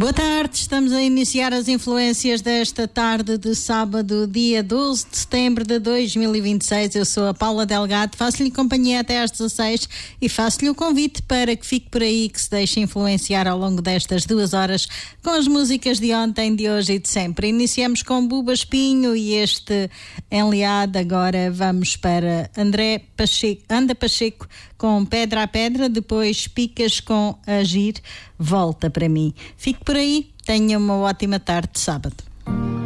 Boa tarde, estamos a iniciar as influências desta tarde de sábado, dia 12 de setembro de 2026. Eu sou a Paula Delgado, faço-lhe companhia até às 16 e faço-lhe o convite para que fique por aí, que se deixe influenciar ao longo destas 2 horas com as músicas de ontem, de hoje e de sempre. Iniciamos com Buba Espinho e este enleado. Agora vamos para Anda Pacheco com Pedra a Pedra, depois Picas com Agir, Volta para mim. Fique por aí, tenha uma ótima tarde de sábado.